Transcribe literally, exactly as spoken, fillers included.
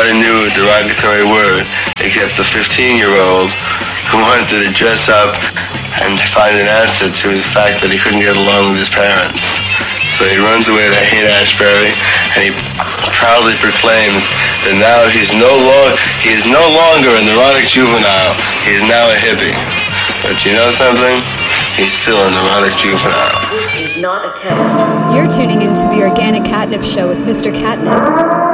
Nobody knew a derogatory word except the fifteen-year-old who wanted to dress up and find an answer to the fact that he couldn't get along with his parents. So he runs away to Haight-Ashbury, and he proudly proclaims that now he's no lo- he is no longer a neurotic juvenile. He is now a hippie. But you know something? He's still a neurotic juvenile. This is not a test. You're tuning into the Organic Catnip Show with Mister Catnip.